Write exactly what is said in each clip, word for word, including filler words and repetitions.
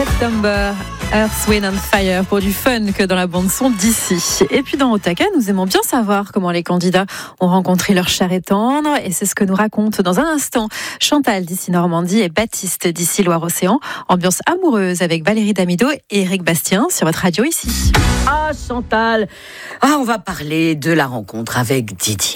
September, Earth, Wind and Fire pour du fun que dans la bande-son d'ici. Et puis dans Otaka, nous aimons bien savoir comment les candidats ont rencontré leur chair et tendre. Et c'est ce que nous raconte dans un instant Chantal d'ici Normandie et Baptiste d'ici Loire-Océan. Ambiance amoureuse avec Valérie Damido et Eric Bastien sur votre radio ici. Ah Chantal, ah, on va parler de la rencontre avec Didier.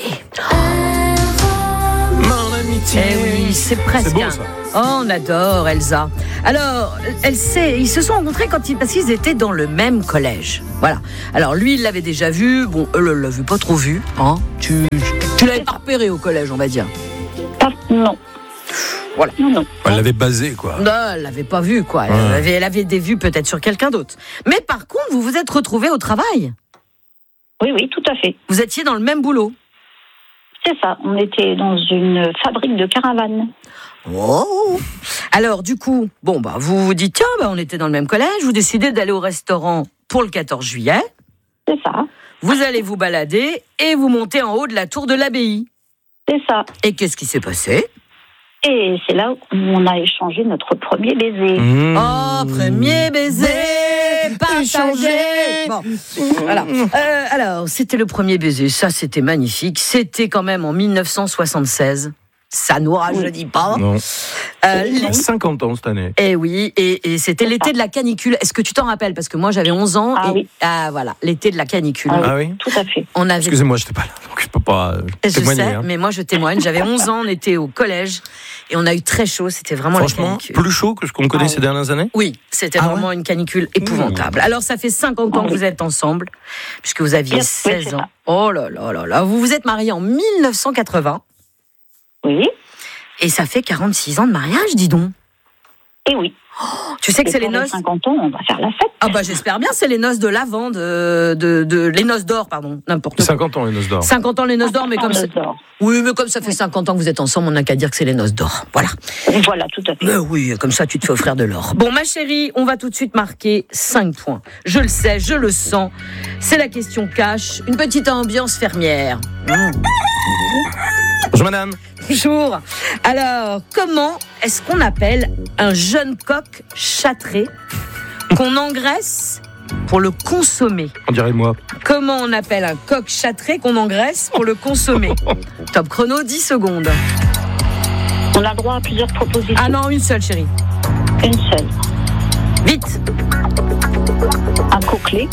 Mon amitié. Eh oui, c'est presque. C'est beau, un... ça. Oh, on adore Elsa. Alors, elle sait, ils se sont rencontrés quand ils, parce qu'ils étaient dans le même collège. Voilà. Alors lui, il l'avait déjà vu. Bon, elle l'a vu pas trop vu. Hein. Tu, tu l'avais pas repéré au collège, on va dire. Ah, non. Voilà. Non, non. Elle l'avait basé, quoi. Non, elle l'avait pas vu, quoi. Elle, Ouais. avait, elle avait des vues peut-être sur quelqu'un d'autre. Mais par contre, vous vous êtes retrouvés au travail. Oui, oui, tout à fait. Vous étiez dans le même boulot. C'est ça. On était dans une fabrique de caravanes. Oh. Alors du coup, bon bah vous vous dites tiens, bah, on était dans le même collège, vous décidez d'aller au restaurant pour le quatorze juillet. C'est ça. Vous allez vous balader et vous montez en haut de la tour de l'abbaye. C'est ça. Et qu'est-ce qui s'est passé? Et c'est là où on a échangé notre premier baiser. Mmh. Oh, premier baiser partagé. Bon, voilà. Euh, alors, c'était le premier baiser. Ça, c'était magnifique. C'était quand même en dix-neuf cent soixante-seize. Ça nous rajeunit pas. Non. Euh, Il a cinquante ans cette année. Eh oui, et, et c'était l'été de la canicule. Est-ce que tu t'en rappelles? Parce que moi, j'avais onze ans. Ah et, oui. Ah voilà, l'été de la canicule. Ah oui. Ah oui. Tout à fait. On avait... Excusez-moi, j'étais pas là, donc je peux pas euh, Je témoigner. sais, hein. mais moi je témoigne. J'avais onze ans, on était au collège et on a eu très chaud. C'était vraiment la Franchement, canicule. plus chaud que ce qu'on connaît Ah ces oui. dernières années. Oui, c'était Ah vraiment ouais une canicule épouvantable. Alors ça fait cinquante ans Ah que oui. vous êtes ensemble, puisque vous aviez Oui, seize c'est ans. ça. Oh là là là là. Vous vous êtes mariés en dix-neuf cent quatre-vingts Oui. et ça fait quarante-six ans de mariage, dis donc. Et oui. Tu sais que Et c'est les pour noces. cinquante ans, on va faire la fête. Ah bah j'espère bien, c'est les noces de l'Avent, de, de, de les noces d'or, pardon, n'importe quoi. cinquante ans les noces d'or. cinquante ans les noces d'or, mais comme On c'est... adore. Oui, mais comme ça fait cinquante ans que vous êtes ensemble, on n'a qu'à dire que c'est les noces d'or. Voilà. Voilà, tout à fait. Mais oui, comme ça tu te fais offrir de l'or. Bon, ma chérie, on va tout de suite marquer cinq points. Je le sais, je le sens. C'est la question cash, une petite ambiance fermière. Mmh. Bonjour madame. Bonjour. Alors, comment est-ce qu'on appelle un jeune coq châtré qu'on engraisse pour le consommer? On dirait moi. Comment on appelle un coq châtré qu'on engraisse pour le consommer? Top chrono, dix secondes. On a droit à plusieurs propositions. Ah non, une seule, chérie. Une seule. Vite. Un coquelet.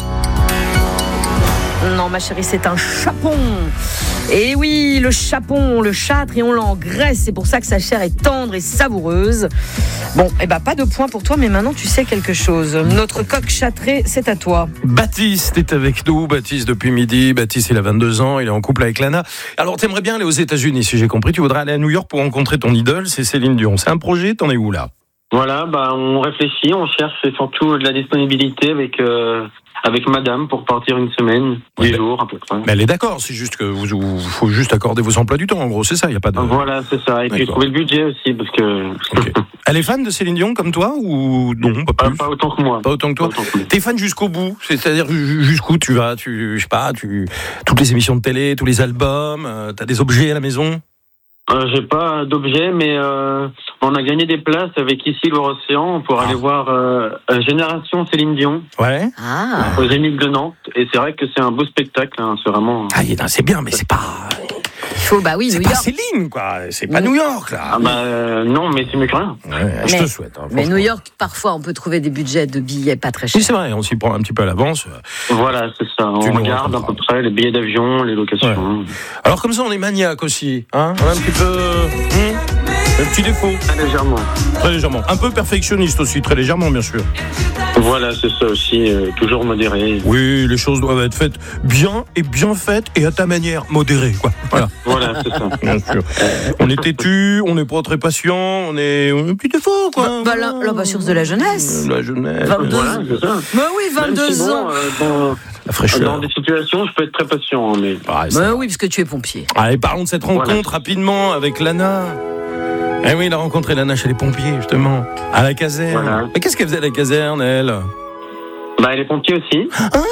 Non, ma chérie, c'est un chapon. Et oui, le chapon, le châtre, et on l'engraisse. C'est pour ça que sa chair est tendre et savoureuse. Bon, eh ben, pas de point pour toi, mais maintenant tu sais quelque chose. Notre coq châtré, c'est à toi. Baptiste est avec nous. Baptiste depuis midi. Baptiste, il a vingt-deux ans. Il est en couple avec Lana. Alors, t'aimerais bien aller aux États-Unis, si j'ai compris. Tu voudrais aller à New York pour rencontrer ton idole, c'est Céline Dion. C'est un projet. T'en es où là? Voilà, bah on réfléchit, on cherche surtout de la disponibilité avec euh, avec Madame pour partir une semaine, Ouais, dix mais- jours à peu près. Mais elle est d'accord. C'est juste que vous, vous faut juste accorder vos emplois du temps. En gros, c'est ça. Il y a pas de. Voilà, c'est ça. Et puis D'accord. trouver le budget aussi parce que Ok. Elle est fan de Céline Dion comme toi ou non? Pas pas, plus. pas autant que moi. Pas autant que toi. Pas autant que moi. T'es fan jusqu'au bout, c'est-à-dire ju- jusqu'où tu vas, tu, je sais pas, tu, toutes les émissions de télé, tous les albums, euh, t'as des objets à la maison. Euh, J'ai pas d'objet, mais euh, on a gagné des places avec ici l'Océan pour Ah. aller voir euh, euh, Génération Céline Dion Ouais. Ah. aux Zénith de Nantes. Et c'est vrai que c'est un beau spectacle. Hein, c'est vraiment. Ah, y- non, c'est bien, mais c'est pas, Il faut, bah oui, c'est New pas York. Céline, quoi. C'est pas Mm. New York, là. Ah bah euh, non, mais c'est mieux que rien. Ouais, je Mais- te souhaite. hein, Mais franchement. New York, parfois, on peut trouver des budgets de billets pas très chers. Oui, c'est vrai, on s'y prend un petit peu à l'avance. Voilà, c'est ça. Tu On nous regarde à raconteras. peu près les billets d'avion, les locations. Alors, comme ça, on est maniaque aussi, hein. On a un petit peu, hum, un petit défaut, Très légèrement. très légèrement. Un peu perfectionniste aussi, très légèrement, bien sûr. Voilà, c'est ça aussi, euh, toujours modéré. Oui, les choses doivent être faites bien et bien faites et à ta manière, modérée, quoi. Voilà. Voilà, c'est ça. Bien sûr. On est têtu, on n'est pas très patient, on est, on a un petit défaut, quoi. Bah, bah, l'im- l'impatience de la jeunesse. La jeunesse. vingt-deux Voilà, c'est ça. Bah oui, Même vingt-deux si, bon, ans. euh, dans, La dans fraîcheur. des situations, je peux être très patient, mais Ah, c'est- Bah oui, parce que tu es pompier. Allez, parlons de cette rencontre Voilà. rapidement avec Lana. Eh oui, il a rencontré Lana chez les pompiers, justement, à la caserne. Voilà. Mais qu'est-ce qu'elle faisait à la caserne, elle? bah, elle est pompier aussi.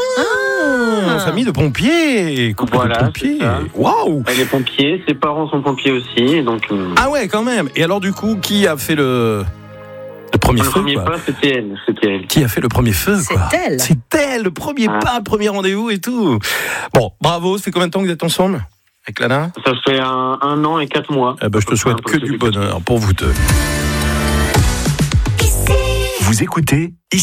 Ah, famille de pompiers, couple Voilà, de pompiers. c'est ça. Waouh! Elle est pompier, ses parents sont pompiers aussi, donc. euh, Ah ouais, quand même. Et alors, du coup, qui a fait le... Le premier Le feu, premier quoi. pas, c'était elle. C'était elle. Qui a fait le premier feu, quoi. C'est elle. C'est elle, le premier Ah. pas, le premier rendez-vous et tout. Bon, bravo, ça fait combien de temps que vous êtes ensemble avec Lana? Ça fait un, un an et quatre mois. Eh ben, je te souhaite Un peu que plus du que- bonheur pour vous deux. Vous écoutez